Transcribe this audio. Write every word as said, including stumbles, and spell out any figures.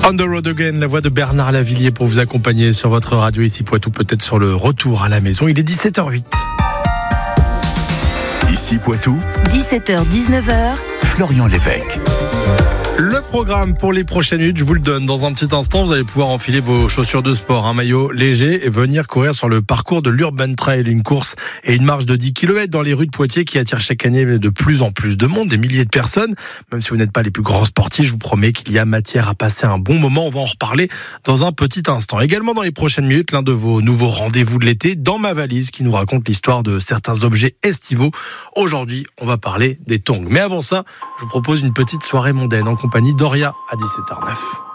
On the road again, la voix de Bernard Lavilliers pour vous accompagner sur votre radio ici Poitou, peut-être sur le retour à la maison. Il est dix-sept heures huit. Ici Poitou, dix-sept heures dix-neuf heures. Florian Lévesque. Le programme pour les prochaines minutes, je vous le donne dans un petit instant. Vous allez pouvoir enfiler vos chaussures de sport, un maillot léger et venir courir sur le parcours de l'Urban Trail, une course et une marche de dix kilomètres dans les rues de Poitiers qui attire chaque année de plus en plus de monde, des milliers de personnes. Même si vous n'êtes pas les plus grands sportifs, je vous promets qu'il y a matière à passer un bon moment. On va en reparler dans un petit instant. Également dans les prochaines minutes, l'un de vos nouveaux rendez-vous de l'été, Dans ma valise, qui nous raconte l'histoire de certains objets estivaux. Aujourd'hui, on va parler des tongs. Mais avant ça, je vous propose une petite soirée mondaine en compagnie d'Oria à dix-sept heures neuf.